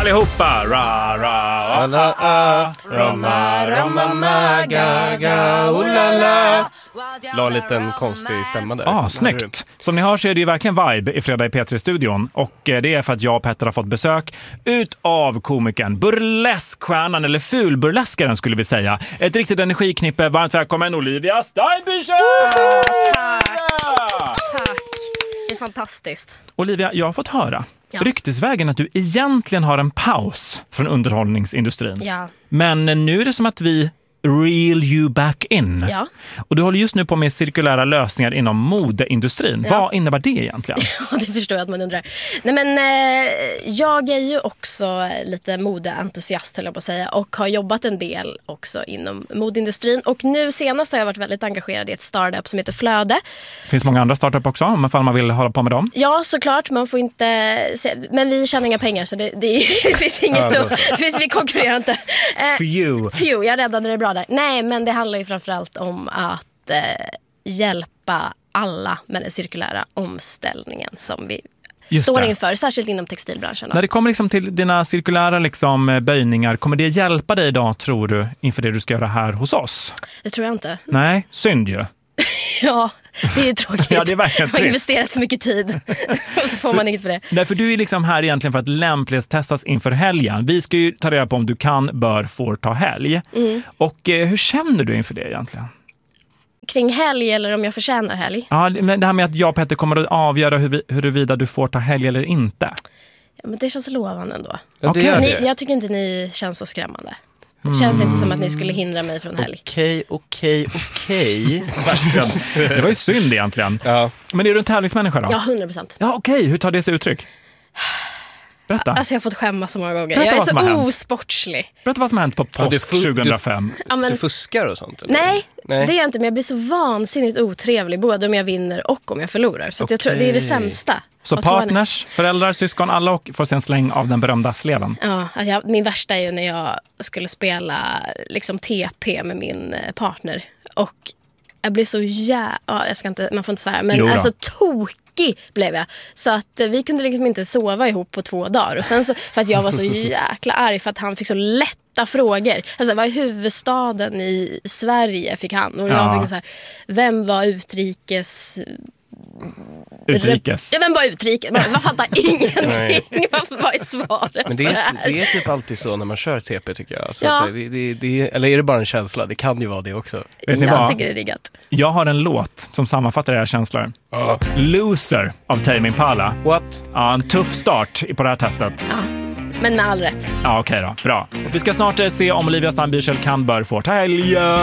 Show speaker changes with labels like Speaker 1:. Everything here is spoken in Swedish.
Speaker 1: allihopa. Ra, ra,
Speaker 2: Roma, Roma, maga, ga, ulala.
Speaker 3: La en liten konstig stämma där.
Speaker 1: Snyggt. Som ni hör så är det ju verkligen vibe i fredag i P3-studion. Och det är för att jag och Petter har fått besök utav komikern, burleskstjärnan eller fulburleskaren skulle vi säga. Ett riktigt energiknippe. Varmt välkommen Olivia Steinbüchel!
Speaker 2: Tack. Det är fantastiskt.
Speaker 1: Olivia, jag har fått höra ryktesvägen att du egentligen har en paus från underhållningsindustrin.
Speaker 2: Ja.
Speaker 1: Men nu är det som att vi reel you back in.
Speaker 2: Ja.
Speaker 1: Och du håller just nu på med cirkulära lösningar inom modeindustrin.
Speaker 2: Ja.
Speaker 1: Vad innebär det egentligen?
Speaker 2: Ja, det förstår jag att man undrar. Nej, men jag är ju också lite modeentusiast höll jag på att säga, och har jobbat en del också inom modeindustrin. Och nu senast har jag varit väldigt engagerad i ett startup som heter Flöde.
Speaker 1: Det finns många andra startup också, om man vill hålla på med dem.
Speaker 2: Ja, såklart. Man får inte men vi tjänar inga pengar, så det finns inget vi konkurrerar inte. Few, jag räddade det bra där. Nej, men det handlar ju framförallt om att hjälpa alla med den cirkulära omställningen som vi står inför, särskilt inom textilbranschen.
Speaker 1: När det kommer liksom till dina cirkulära böjningar, kommer det hjälpa dig idag, tror du, inför det du ska göra här hos oss?
Speaker 2: Det tror jag inte.
Speaker 1: Nej, synd ju.
Speaker 2: Ja, det är ju tråkigt.
Speaker 1: Ja, det är verkligen
Speaker 2: man har investerat så mycket tid och så får man inget för det.
Speaker 1: Därför du är liksom här egentligen för att lämplighetstestas inför helgen. Vi ska ju ta reda på om du kan, bör, får ta helg. Och hur känner du inför det egentligen?
Speaker 2: Kring helg eller om jag förtjänar helg?
Speaker 1: Ja, men det här med att jag och Petter kommer att avgöra huruvida du får ta helg eller inte.
Speaker 2: Ja, men det känns lovande ändå.
Speaker 3: Ja, det gör det.
Speaker 2: Jag tycker inte ni känns så skrämmande. Det känns inte som att ni skulle hindra mig från helg.
Speaker 3: Okej.
Speaker 1: Det var ju synd egentligen.
Speaker 3: Ja.
Speaker 1: Men är du en tävlingsmänniska då?
Speaker 2: Ja, 100%.
Speaker 1: Ja, okej. Hur tar det sig uttryck? Berätta.
Speaker 2: Alltså jag har fått skämmas så många gånger.
Speaker 1: Berätta
Speaker 2: jag är
Speaker 1: vad som har
Speaker 2: så
Speaker 1: hänt.
Speaker 2: osportslig.
Speaker 1: Berätta vad som har hänt på påsk 2005.
Speaker 3: Du fuskar och sånt? Eller?
Speaker 2: Nej, det gör jag inte. Men jag blir så vansinnigt otrevlig både om jag vinner och om jag förlorar. Så att jag tror det är det sämsta.
Speaker 1: Så partners, föräldrar, syskon, alla får sen släng av den berömda sleven.
Speaker 2: Ja, alltså min värsta är ju när jag skulle spela TP med min partner. Och jag blev så man får inte svära, men alltså tokig blev jag. Så att vi kunde inte sova ihop på 2 dagar. Och sen så, för att jag var så jäkla arg för att han fick så lätta frågor. Alltså vad är huvudstaden i Sverige fick han. Och jag fick så här, vem var utrikes...
Speaker 1: Utrikes.
Speaker 2: Ja, vem var utrikes? Man fattar ingenting. Vad är svaret?
Speaker 3: Men det är typ alltid så när man kör TP tycker jag. Så
Speaker 2: ja.
Speaker 3: Att eller är det bara en känsla? Det kan ju vara det också.
Speaker 1: Vet ni vad?
Speaker 2: Jag tycker det är riggat.
Speaker 1: Jag har en låt som sammanfattar era känslor. Loser av Tame Impala.
Speaker 3: What?
Speaker 1: Ja, en tuff start på det här testet.
Speaker 2: Ja, men med all rätt.
Speaker 1: Ja, okej då. Bra. Vi ska snart se om Olivia Steinbüchel kan, bör, får ta helg.